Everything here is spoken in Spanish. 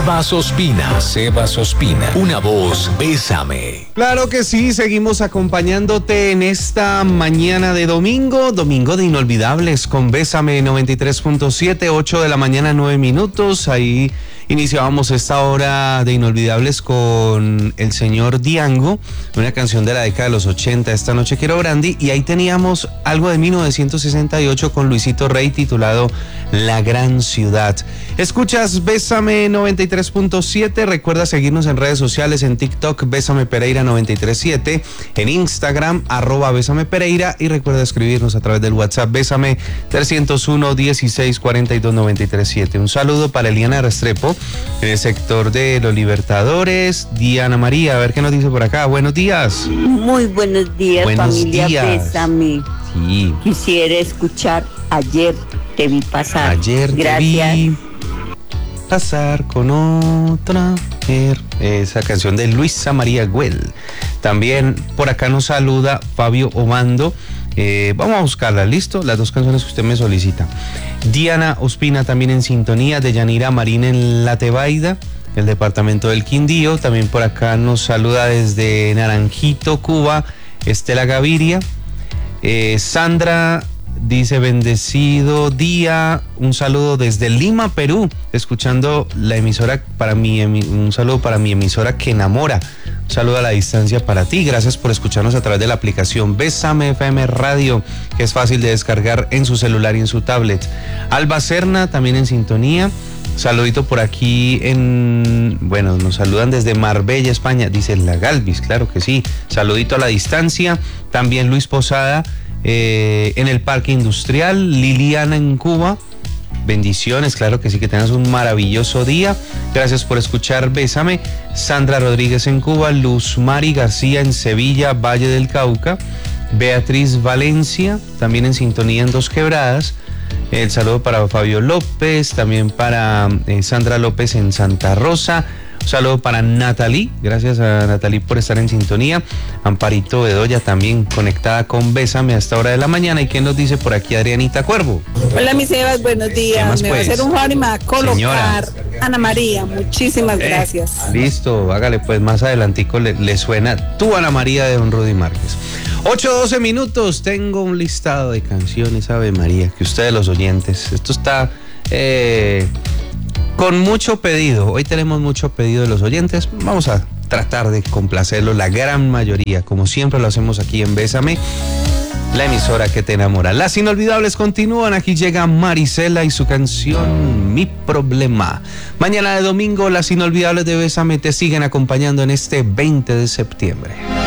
Sebas Ospina, una voz, Bésame. Claro que sí, seguimos acompañándote en esta mañana de domingo de inolvidables con Bésame 93.7, 8 de la mañana, 9 minutos. Ahí iniciábamos esta hora de inolvidables con el señor Diango, una canción de la década de los 80, Esta noche quiero brandy, y ahí teníamos algo de 1968 con Luisito Rey titulado La Gran Ciudad. Escuchas Bésame 93.7, recuerda seguirnos en redes sociales, en TikTok Bésame Pereira 937, en Instagram @Bésame Pereira, y recuerda escribirnos a través del WhatsApp Bésame 301 16 42 937. Un saludo para Eliana Restrepo en el sector de los Libertadores. Diana María, a ver qué nos dice por acá. Buenos días. Muy buenos días, Buenos familia días. Bésame. Sí. Quisiera escuchar Ayer te vi pasar. Ayer te Gracias. vi pasar con otra mujer. Esa canción de Luisa María Güell. También por acá nos saluda Fabio Obando. Vamos a buscarla, ¿listo? Las dos canciones que usted me solicita. Diana Ospina también en sintonía, de Yanira Marín en La Tebaida, el departamento del Quindío. También por acá nos saluda desde Naranjito, Cuba, Estela Gaviria. Sandra dice bendecido día, un saludo desde Lima, Perú, escuchando la emisora un saludo para mi emisora que enamora. Un saludo a la distancia para ti, gracias por escucharnos a través de la aplicación Bésame FM Radio, que es fácil de descargar en su celular y en su tablet. Alba Serna también en sintonía. Saludito por aquí nos saludan desde Marbella, España, dice La Galvis, claro que sí. Saludito a la distancia. También Luis Posada en el Parque Industrial, Liliana en Cuba. Bendiciones, claro que sí, que tengas un maravilloso día. Gracias por escuchar Bésame. Sandra Rodríguez en Cuba, Luz Mari García en Sevilla, Valle del Cauca. Beatriz Valencia, también en sintonía en Dos Quebradas. El saludo para Fabio López, también para Sandra López en Santa Rosa. Un saludo para Natalie, gracias a Natalie por estar en sintonía. Amparito Bedoya también conectada con Bésame a esta hora de la mañana. ¿Y qué nos dice por aquí Adrianita Cuervo? Hola, mis Sebas, buenos días. más, Me pues? va a hacer un favor y me va a colocar Señora. Ana María. Muchísimas gracias. Listo, hágale pues, más adelantico le suena Tu Ana María de don Rudy Márquez. 8:12 minutos, tengo un listado de canciones, Ave María, que ustedes los oyentes, esto está con mucho pedido. Hoy tenemos mucho pedido de los oyentes. Vamos a tratar de complacerlo, la gran mayoría, como siempre lo hacemos aquí en Bésame, la emisora que te enamora. Las inolvidables continúan. Aquí llega Marisela y su canción Mi Problema. Mañana de domingo, las inolvidables de Bésame te siguen acompañando en este 20 de septiembre.